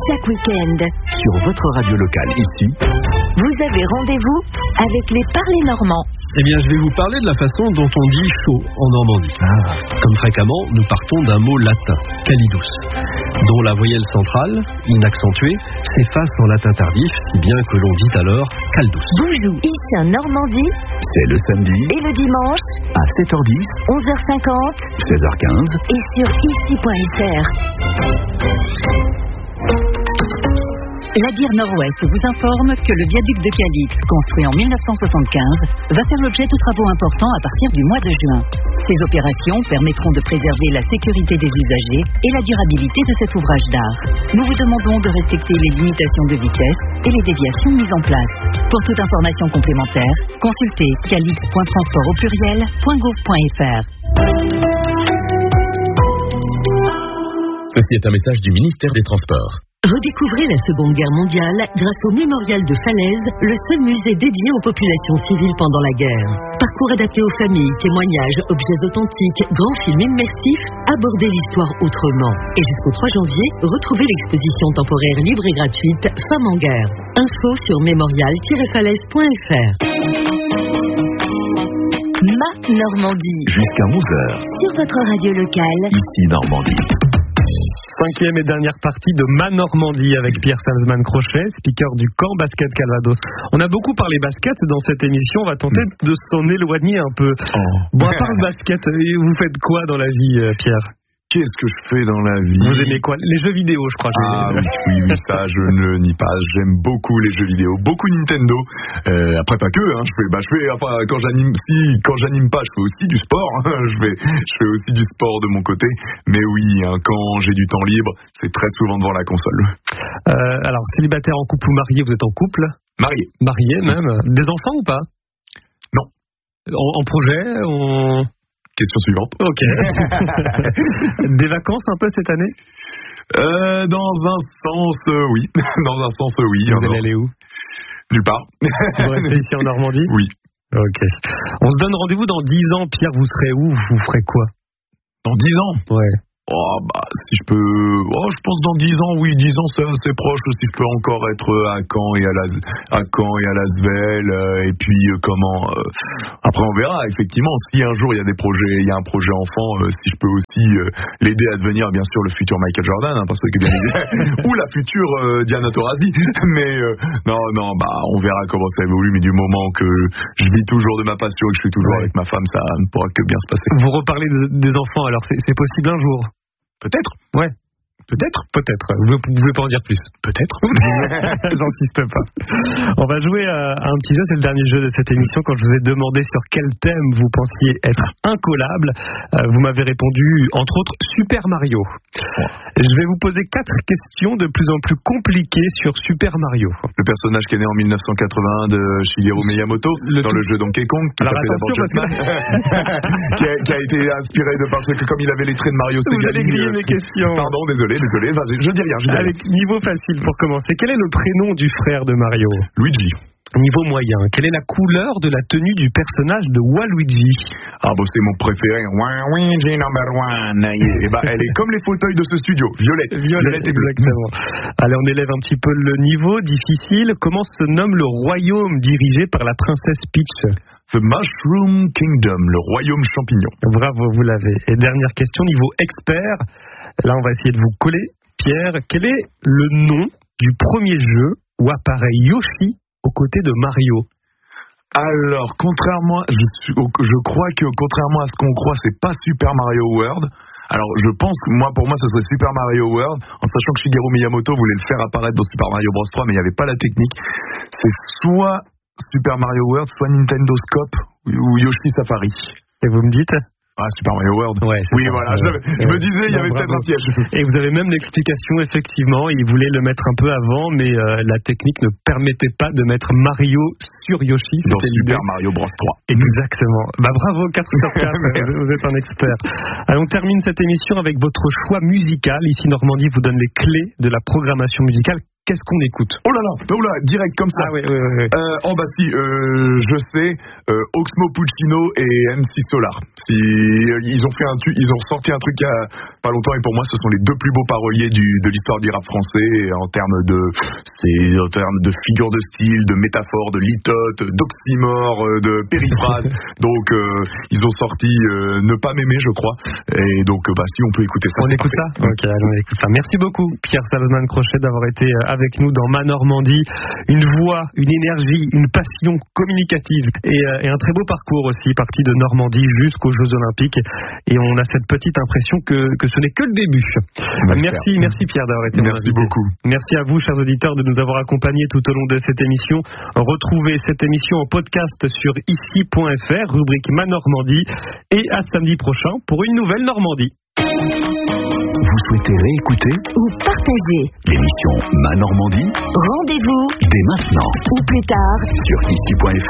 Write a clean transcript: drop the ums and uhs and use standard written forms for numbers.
chaque week-end. Sur votre radio locale ici, vous avez rendez-vous avec les Parlers Normands. Eh bien, je vais vous parler de la façon dont on dit chaud en Normandie. Comme fréquemment, nous partons d'un mot latin, calidus, dont la voyelle centrale, inaccentuée, s'efface en latin tardif, si bien que l'on dit alors caldus. Boujou, ici en Normandie, c'est le samedi et le dimanche à 7h10, 11h50 16h15 et sur ici.fr. La DIR Nord-Ouest vous informe que le viaduc de Calix, construit en 1975, va faire l'objet de travaux importants à partir du mois de juin. Ces opérations permettront de préserver la sécurité des usagers et la durabilité de cet ouvrage d'art. Nous vous demandons de respecter les limitations de vitesse et les déviations mises en place. Pour toute information complémentaire, consultez calix.transport@gouv.fr. Ceci est un message du ministère des Transports. Redécouvrez la Seconde Guerre mondiale grâce au Mémorial de Falaise, le seul musée dédié aux populations civiles pendant la guerre. Parcours adapté aux familles, témoignages, objets authentiques, grands films immersifs, abordez l'histoire autrement. Et jusqu'au 3 janvier, retrouvez l'exposition temporaire libre et gratuite Femmes en guerre. Info sur mémorial-falaise.fr. Ma Normandie. jusqu'à 11h. Sur votre radio locale. Ici Normandie. Cinquième et dernière partie de Ma Normandie avec Pierre Salzman-Crochet, speaker du camp basket Calvados. On a beaucoup parlé basket dans cette émission, on va tenter de s'en éloigner un peu. Bon, à part le basket, vous faites quoi dans la vie, Pierre ? Qu'est-ce que je fais dans la vie ? Vous aimez quoi ? Les jeux vidéo, je crois. Oui, ça, je ne le nie pas. J'aime beaucoup les jeux vidéo, beaucoup Nintendo. Après, pas que. Quand j'anime pas, je fais aussi du sport. Je fais aussi du sport de mon côté. Mais oui, quand j'ai du temps libre, c'est très souvent devant la console. Alors, célibataire, en couple ou marié, vous êtes en couple ? Marié. Marié même. Des enfants ou pas ? Non. En projet Question suivante. Ok. Des vacances un peu cette année ? Dans un sens, oui. Dans un sens, oui. Vous allez aller où ? Nulle part. Vous restez ici en Normandie ? Oui. Ok. On se donne rendez-vous dans 10 ans. Pierre, vous serez où ? Vous ferez quoi ? Dans 10 ans ? Ouais. Si je peux... je pense dans 10 ans, oui, 10 ans, c'est proche. Si je peux encore être à Caen et à Lasvel, et puis après on verra, effectivement, si un jour il y a un projet enfant, si je peux aussi l'aider à devenir, bien sûr, le futur Michael Jordan, parce que bien évidemment, ou la future Diana Taurasi, mais on verra comment ça évolue, mais du moment que je vis toujours de ma passion et que je suis toujours avec ma femme, ça ne pourra que bien se passer. Vous reparlez des enfants, alors c'est possible un jour ? Peut-être. Ouais. Peut-être. Vous pouvez pas en dire plus. Peut-être. J'insiste pas. On va jouer à un petit jeu. C'est le dernier jeu de cette émission. Quand je vous ai demandé sur quel thème vous pensiez être incollable, vous m'avez répondu, entre autres, Super Mario. Je vais vous poser 4 questions de plus en plus compliquées sur Super Mario. Le personnage qui est né en 1981 de Shigeru Miyamoto dans le jeu Donkey Kong, qui s'appelle d'abord Jumpman, qui a été inspiré de parce que comme il avait les traits de Mario Sega. Vous allez griller mes questions. Pardon, désolé, vas-y, je dis rien. Avec niveau facile pour commencer, quel est le prénom du frère de Mario ? Luigi. Niveau moyen, quelle est la couleur de la tenue du personnage de Waluigi ? C'est mon préféré. Waluigi number one. Elle est comme les fauteuils de ce studio, violette et bleue. Exactement. Allez, on élève un petit peu le niveau, difficile. Comment se nomme le royaume dirigé par la princesse Peach ? The Mushroom Kingdom, le royaume champignon. Bravo, vous l'avez. Et dernière question, niveau expert. Là, on va essayer de vous coller. Pierre, quel est le nom du premier jeu où apparaît Yoshi aux côtés de Mario ? Alors, je crois que contrairement à ce qu'on croit, c'est pas Super Mario World. Alors, je pense que pour moi, ça serait Super Mario World, en sachant que Shigeru Miyamoto voulait le faire apparaître dans Super Mario Bros 3, mais il n'y avait pas la technique. C'est soit Super Mario World, soit Nintendo Scope ou Yoshi Safari. Et vous me dites ? Super Mario World. Ouais, oui, ça, voilà. Je me disais, il y avait peut-être un piège. Et vous avez même l'explication, effectivement. Il voulait le mettre un peu avant, mais la technique ne permettait pas de mettre Mario sur Yoshi. Dans Super Mario Bros 3. Exactement. Bravo, 4 sur 4. Vous êtes un expert. Allez, on termine cette émission avec votre choix musical. Ici, Normandie vous donne les clés de la programmation musicale. qu'est-ce qu'on écoute? Oh là, direct comme ça. Ah oui. Oh bah si, je sais, Oxmo Puccino et MC Solar. Ils ont sorti un truc il y a pas longtemps et pour moi ce sont les deux plus beaux paroliers de l'histoire du rap français en termes de figures de style, de métaphores, de litotes, d'oxymores, de périphrases. Donc ils ont sorti Ne pas m'aimer, je crois. Et donc si on peut écouter ça. On écoute ça. Ok, allons on écoute ça. Merci beaucoup Pierre Salzman-Crochet d'avoir été avec nous dans Ma Normandie. Une voix, une énergie, une passion communicative et un très beau parcours aussi, parti de Normandie jusqu'aux Jeux Olympiques. Et on a cette petite impression que ce n'est que le début. Merci Pierre d'avoir été Merci beaucoup. Merci à vous, chers auditeurs, de nous avoir accompagnés tout au long de cette émission. Retrouvez cette émission en podcast sur ici.fr, rubrique Ma Normandie. Et à samedi prochain pour une nouvelle Normandie. Vous souhaitez réécouter ou partager l'émission Ma Normandie? Rendez-vous Dès maintenant ou plus tard sur ici.fr.